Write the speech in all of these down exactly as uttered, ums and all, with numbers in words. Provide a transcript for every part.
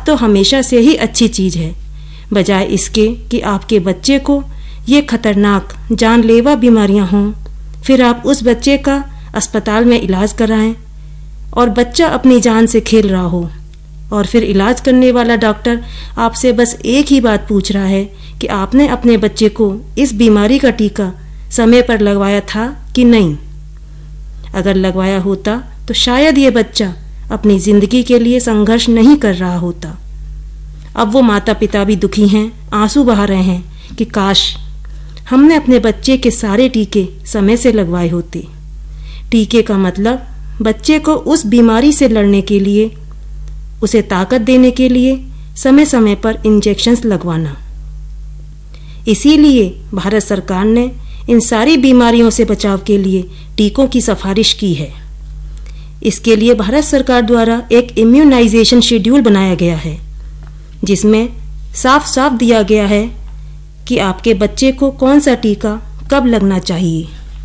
तो हमेशा से ही अच्छी चीज़ है, बजाय इसके कि आपके बच्चे को ये खतरनाक जानलेवा बीमारियां हों, फिर आप उस बच्चे का अस्पताल में इलाज कराएं और बच्चा अपनी जान से खेल रहा हो, और फिर इलाज करने वाला डॉक्टर आपसे बस एक ही बात पूछ रहा है कि आपने अपने बच्चे को इस बीमारी का टीका समय पर लगवाया था कि नहीं। अगर लगवाया होता तो शायद ये बच्चा अपनी जिंदगी के लिए संघर्ष नहीं कर रहा होता। अब वो माता पिता भी दुखी हैं, आंसू बहा रहे हैं कि काश हमने अपने बच्चे के सारे टीके समय से लगवाए होते। टीके का मतलब बच्चे को उस बीमारी से लड़ने के लिए, उसे ताकत देने के लिए समय समय पर इंजेक्शन्स लगवाना। इसीलिए भारत सरकार ने इन सारी बीमारियों से बचाव के लिए टीकों की सिफारिश की है। इसके लिए भारत सरकार द्वारा एक इम्यूनाइजेशन शेड्यूल बनाया गया है, जिसमें साफ साफ दिया गया है कि आपके बच्चे को कौन सा टीका कब लगना चाहिए।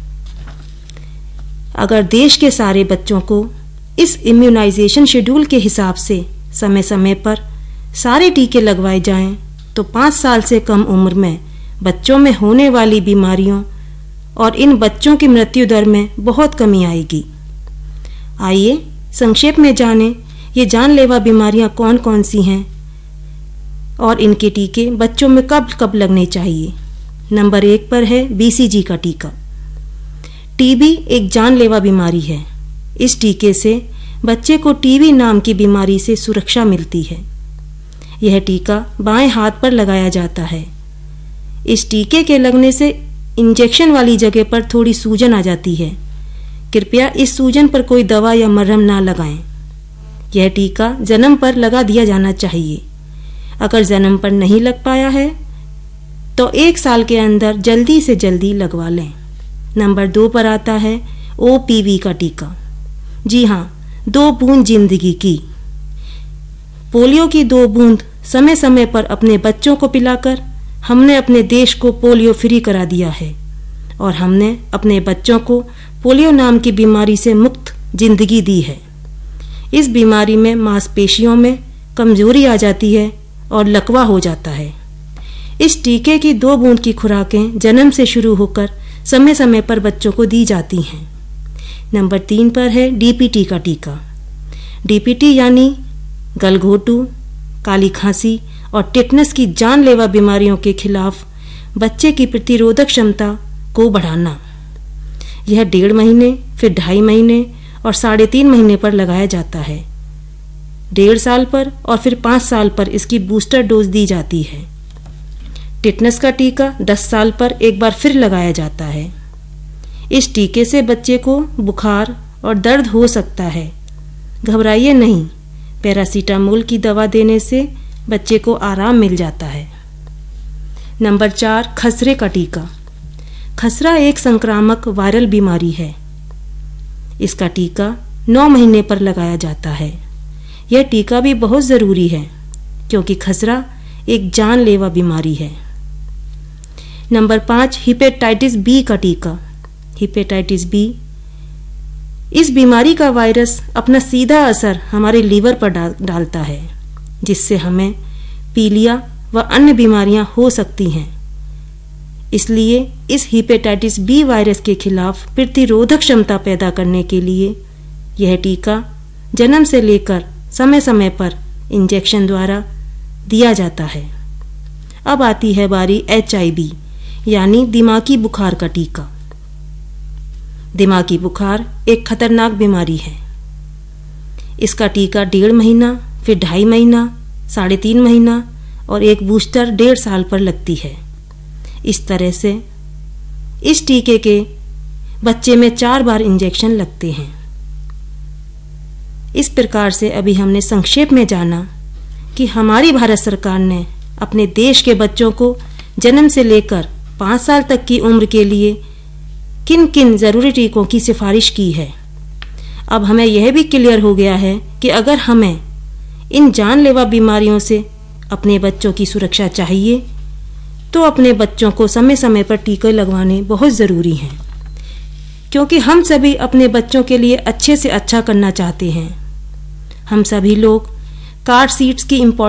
अगर देश के सारे बच्चों को इस इम्यूनाइजेशन शेड्यूल के हिसाब से समय समय पर सारे टीके लगवाए जाएं, तो पाँच साल से कम उम्र में बच्चों में होने वाली बीमारियों और इन बच्चों की मृत्यु दर में बहुत कमी आएगी। आइए संक्षेप में जानें ये जानलेवा बीमारियां कौन कौन सी हैं और इनके टीके बच्चों में कब कब लगने चाहिए। नंबर एक पर है बीसीजी का टीका। टीबी एक जानलेवा बीमारी है। इस टीके से बच्चे को टीबी नाम की बीमारी से सुरक्षा मिलती है। यह टीका बाएं हाथ पर लगाया जाता है। इस टीके के लगने से इंजेक्शन वाली जगह पर थोड़ी सूजन आ जाती है। कृपया इस सूजन पर कोई दवा या मरहम ना लगाएं। यह टीका जन्म पर लगा दिया जाना चाहिए। अगर जन्म पर नहीं लग पाया है तो एक साल के अंदर जल्दी से जल्दी लगवा लें। नंबर दो पर आता है ओपीवी का टीका। जी हाँ, दो बूंद जिंदगी की। पोलियो की दो बूंद समय समय पर अपने बच्चों को पिलाकर हमने अपने देश को पोलियो फ्री करा दिया है और हमने अपने बच्चों को पोलियो नाम की बीमारी से मुक्त जिंदगी दी है। इस बीमारी में मांसपेशियों में कमजोरी आ जाती है और लकवा हो जाता है। इस टीके की दो बूंद की खुराकें जन्म से शुरू होकर समय समय पर बच्चों को दी जाती हैं। नंबर तीन पर है डीपीटी का टीका। डीपीटी यानी गलघोटू, काली खांसी और टेटनस की जानलेवा बीमारियों के खिलाफ बच्चे की प्रतिरोधक क्षमता को बढ़ाना। यह डेढ़ महीने, फिर ढाई महीने और साढ़े तीन महीने पर लगाया जाता है। डेढ़ साल पर और फिर पाँच साल पर इसकी बूस्टर डोज दी जाती है। टेटनस का टीका दस साल पर एक बार फिर लगाया जाता है। इस टीके से बच्चे को बुखार और दर्द हो सकता है। घबराइए नहीं, पैरासीटामोल की दवा देने से बच्चे को आराम मिल जाता है। नंबर चार, खसरे का टीका। खसरा एक संक्रामक वायरल बीमारी है। इसका टीका नौ महीने पर लगाया जाता है। यह टीका भी बहुत ज़रूरी है क्योंकि खसरा एक जानलेवा बीमारी है। नंबर पाँच, हिपेटाइटिस बी का टीका। हिपेटाइटिस बी, इस बीमारी का वायरस अपना सीधा असर हमारे लीवर पर डाल, डालता है, जिससे हमें पीलिया व अन्य बीमारियां हो सकती हैं। इसलिए इस हिपेटाइटिस बी वायरस के खिलाफ प्रतिरोधक क्षमता पैदा करने के लिए यह टीका जन्म से लेकर समय समय पर इंजेक्शन द्वारा दिया जाता है। अब आती है बारी एच आई वी यानी दिमागी बुखार का टीका। दिमागी बुखार एक खतरनाक बीमारी है। इसका टीका डेढ़ महीना, फिर ढाई महीना, साढ़े तीन महीना और एक बूस्टर डेढ़ साल पर लगती है। इस तरह से इस टीके के बच्चे में चार बार इंजेक्शन लगते हैं। इस प्रकार से अभी हमने संक्षेप में जाना कि हमारी भारत सरकार ने अपने देश के बच्चों को जन्म से लेकर पाँच साल तक की उम्र के लिए किन किन ज़रूरी टीकों की सिफारिश की है। अब हमें यह भी क्लियर हो गया है कि अगर हमें इन जानलेवा बीमारियों से अपने बच्चों की सुरक्षा चाहिए तो अपने बच्चों को समय समय पर टीके लगवाने बहुत ज़रूरी हैं, क्योंकि हम सभी अपने बच्चों के लिए अच्छे से अच्छा करना चाहते हैं। हम सभी लोग कार सीट्स की इम्पोर्टेंस